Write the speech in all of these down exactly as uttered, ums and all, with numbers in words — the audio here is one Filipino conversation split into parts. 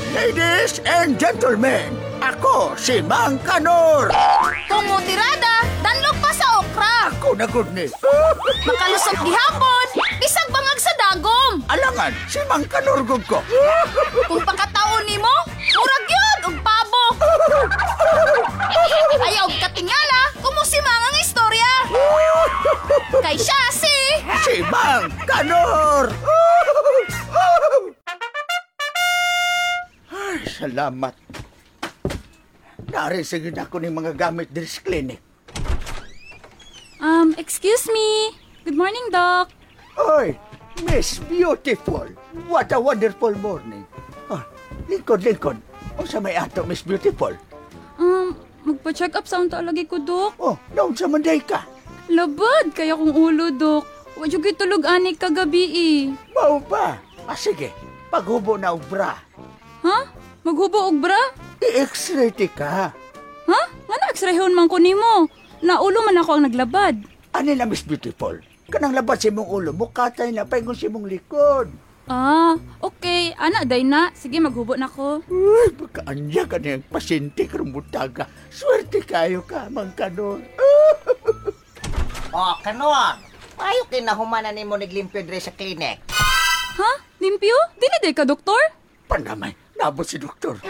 Ladies and gentlemen, ako si Mang Kanor. Kung mutirada, danlog pa sa okra. Ako na good ni. Makalusot gihapon, bisag bangag sa dagom. Alangan, si Mang Kanor gud ko. Kung pakataon nimo, murag yun og pabo. Ayaw og katingala, kumusimang ang istorya. Kay siya si... Si Mang Kanor. Ay, salamat. Narisingin ako ng mga gamit din sa clinic. Um, excuse me. Good morning, Doc. Oy, Miss Beautiful. What a wonderful morning. Ah, lingkod, lingkod. O sa may ato, Miss Beautiful? Um, magpa-check up sa unta lagi ko, Doc. Oh, naon sa manday ka? Labad, kaya kong ulo, Doc. Wadyo tulog ani kagabi eh. Mao ba? Ah, sige. Paghubo na og bra. Ha? Maghubo og bra? I-x-ray ti ka. Ha? Nga na-extrahon man ko nimo. Naulo man ako ang naglabad. Ani na, Miss Beautiful? Kanang labas si mong ulo mo, katay na paingon si mong likod. Ah, okay. Ana, day na. Sige, maghubo na ko. Uy, pagkaanya ka na yung pasyente karumutaga. Swerte kayo ka, Mang Kanor. Oh, Kanor. Payo kinahumanan ni mo naglimpyo dire sa klinik. Ha? Limpyo? Dili day ka, doktor? Panamay, nabot si doktor.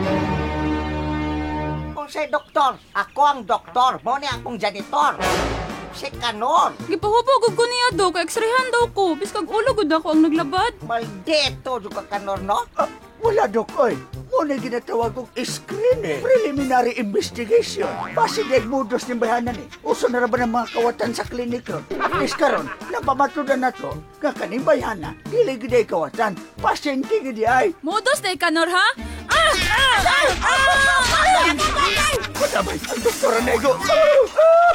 Kung say doktor, ako ang doktor. Mo ni akong janitor. Si Kanor. Gipahubog ko niya, Doc. Extrayhan daw ko. Biskag ulo gud ako ang naglabad. Maldito juga Kanor, no? Ah, wala, Dok, oy. Muna ginatawag kong screening. Preliminary investigation. Basi diagnosis ng bayanan eh. Uso na ba ng mga kawatan sa klinik ron? At least karon, napamatudan na to. Kakaning bayana, dili giday kawatan. Pasyente gidi ay. Modos day kanor, ha? Ah! Ah! Ah! Ah! Panamay, ang doktora nego.